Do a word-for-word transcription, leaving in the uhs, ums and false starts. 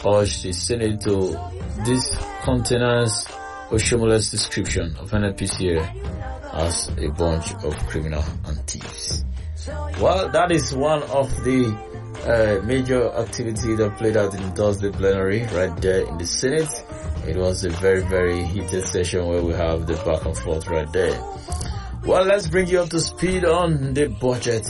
urged the Senate to discountenance Oshomole's description of N N P C as a bunch of criminal and thieves. Well, that is one of the uh, major activity that played out in Thursday plenary right there in the Senate. It was a very, very heated session where we have the back and forth right there. Well, let's bring you up to speed on the budget